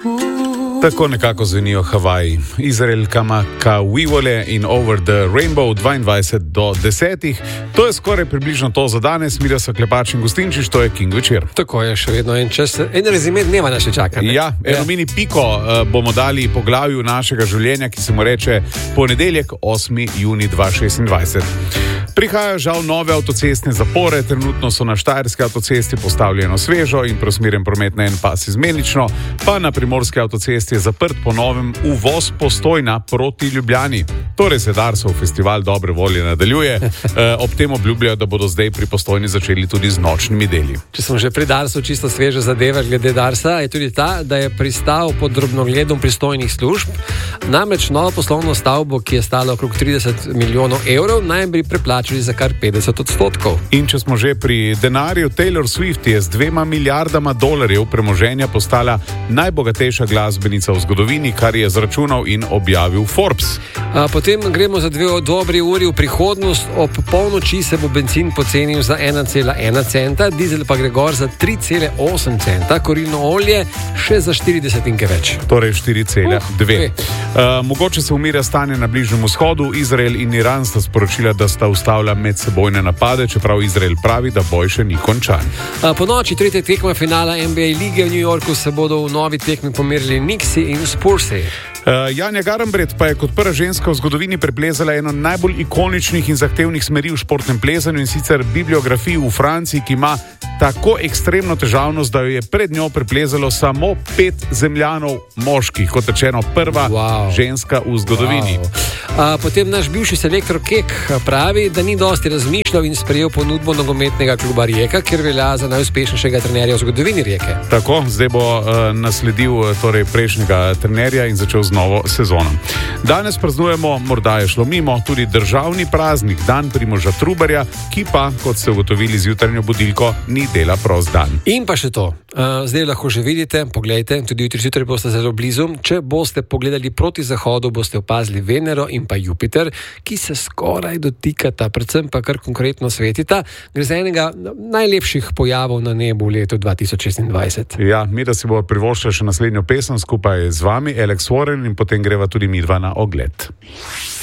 Tako nekako zvenijo Havaji. Izrael Kamakawiwole in Over the Rainbow 22:10. To je skoraj približno to za danes. Mi so Klepač in Gustinčič, to je King večer. Tako je, še vedno en čas. En rezime dneva nas še čaka. Ja, eno mini piko bomo dali poglavju našega življenja, ki se mu reče ponedeljek 8. juni 2026. Prihajajo žal nove avtocestne zapore, trenutno so na štajerski avtocesti postavljeno svežo in preusmerjen promet na en pas izmenično, pa na primorski avtocesti je zaprt po novem uvoz Postojna proti Ljubljani. Torej se Darsov festival dobre volje nadaljuje, ob tem obljubljajo, da bodo zdaj pri Postojni začeli tudi z nočnimi deli. Če smo že pri Darsu, čisto sveža zadeva glede Darsa, je tudi ta, da je pristal pod drobnogledom pristojnih služb. Namreč novo poslovno stavbo, ki je stala okrog 30 milijonov evrov, naj bi preplačali za kar 50%. In če smo že pri denarju, Taylor Swift je z $2 milijardama premoženja postala najbogatejša glasbenica v zgodovini, kar je zračunal in objavil Forbes. Potem gremo za 2 dobri uri v prihodnost. Ob polnoči se bo bencin pocenil za 1,1 centa, dizel pa gre gor za 3,8 centa, kurilno olje še za 40 več. Torej 4,2. Mogoče se umirja stanje na Bližnjem vzhodu. Izrael in Iran sta sporočila, da sta ustavila medsebojne napade, čeprav Izrael pravi, da boj še ni končan. Po noči tretje tekme finala NBA lige v New Yorku se bodo v novi tekmi pomerili Knicksi in Spursi. Janja Garnbret pa je kot prva ženska v zgodovini preplezala eno najbolj ikoničnih in zahtevnih smeri v športnem plezanju, in sicer bibliografiji v Franciji, ki ima tako ekstremno težavnost, da jo je pred njo preplezalo samo 5 zemljanov moških, kot rečeno prva ženska v zgodovini. Potem naš bivši selektor Kek pravi, da ni dosti razmišljal in sprejel ponudbo nogometnega kluba Rijeka, ker velja za najuspešnejšega trenerja v zgodovini Rijeke. Tako, zdaj bo nasledil torej prejšnjega trenerja in začel z novo sezono. Danes praznujemo, morda je šlo mimo, tudi državni praznik, dan Primoža Trubarja, ki pa, kot ste ugotovili z jutranjo budilko, ni dela prost dan. In pa še to, zdaj lahko že vidite, poglejte, tudi jutri zjutraj boste zelo blizu. Če boste pogledali proti zahodu, boste opazili Venero in pa Jupiter, ki se skoraj dotikata, predvsem pa kar konkretno svetita. Gre za enega najlepših pojavov na nebu v letu 2026. Ja, mi da si bo privoščila še naslednjo pesem skupaj z vami, Alex Warren, in potem greva tudi midva na ogled.